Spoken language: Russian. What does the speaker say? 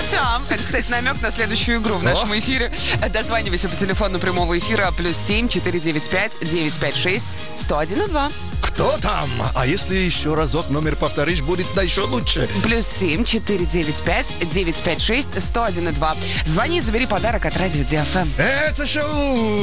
Артем, это, кстати, намек на следующую игру в нашем эфире. Дозванивайся по телефону прямого эфира +7 495 956 101,2. Кто там? А если еще разок номер повторишь, будет да еще лучше. +7 495 956 101,2. Звони и забери подарок от Радио Диафэм. Это шоу